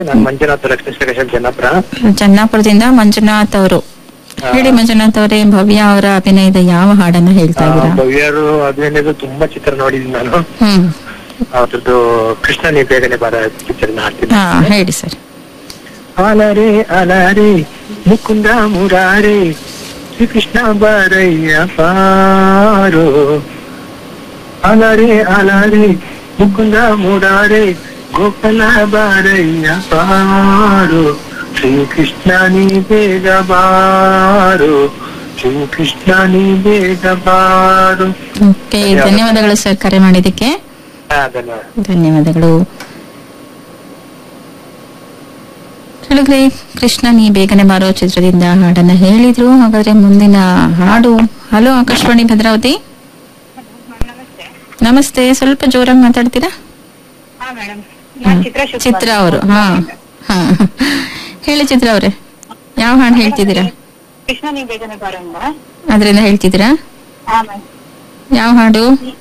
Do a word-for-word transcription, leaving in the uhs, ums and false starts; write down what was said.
ನಾನು ಮಂಜುನಾಥ್ ಲಕ್ಷ್ಮೀ ಶ್ರೀಕೇಶನ್ ಜನ್ನಾಪುರ. ಜನ್ನಾಪುರದಿಂದ ಮಂಜುನಾಥ್ ಅವರು. ಹೇಳಿ ಮಂಜುನಾಥ್ ಅವರೇ, ಭವ್ಯ ಅವರ ಅಭಿನಯದ ಯಾವ ಹಾಡನ್ನ ಹೇಳ್ತಾ ಇದ್ದೀರಾ? ಭವ್ಯರು ಅಭಿನಯದ ತುಂಬಾ ಚಿತ್ರ ನೋಡಿದ್ದೀನಿ ನಾನು. ಹ್ಮ್ ಅವ್ರದ್ದು ಕೃಷ್ಣ ನೀ ಬೇಗನೆ ಬಾರ ಪಿಕ್ಚರ್ ಹಾಡ್ತೀನಿ. ಹಾ ಹೇಳಿ ಸರ್. ಅಲರೆ ಅಲರೆ ಮುಕುಂದ ಮುರಾರೆ ಶ್ರೀ ಕೃಷ್ಣ ಬಾರಯ್ಯ ಪಾರೋ. ಅಲರೆ ಅಲರೆ ಮುಕುಂದ ಮುರಾರೆ ಗೋಪಾಲ ಬಾರಯ್ಯ ಪಾರೋ. ಶ್ರೀ ಕೃಷ್ಣ ನೀ ಬೇಗ ಬಾರೋ, ಶ್ರೀ ಕೃಷ್ಣ ನೀ ಬೇಗ ಬಾರೋ. ಓಕೆ, ಧನ್ಯವಾದಗಳು ಸರ್ ಕರೆ ಮಾಡಿದ್ದಕ್ಕೆ. ಧನ್ಯವಾದ. ಧನ್ಯವಾದಗಳು. ಹೇಳಿದ್ರೆ ಕೃಷ್ಣ ನೀ ಬೇಗನೆ ಬಾರೋ ಚಿತ್ರದಿಂದ ಹಾಡನ್ನ ಹೇಳಿದ್ರು. ಹಾಗಾದ್ರೆ ಮುಂದಿನ ಹಾಡು. ಹಲೋ ಆಕಾಶವಾಣಿ ಭದ್ರಾವತಿ. ನಮಸ್ತೆ, ಸ್ವಲ್ಪ ಜೋರಾಗಿ ಮಾತಾಡ್ತೀರಾ? ಚಿತ್ರ ಅವರು. ಹಾ ಹಾ ಹೇಳಿ ಚಿತ್ರ ಅವ್ರೆ, ಯಾವ ಹಾಡು ಹೇಳ್ತಿದ್ದೀರಾ? ಕೃಷ್ಣ ನೀ ಬೇಗನೆ ಬಾರೋ ಅದ್ರಿಂದ ಹೇಳ್ತಿದ್ದೀರಾ? ಯಾವ ಹಾಡು?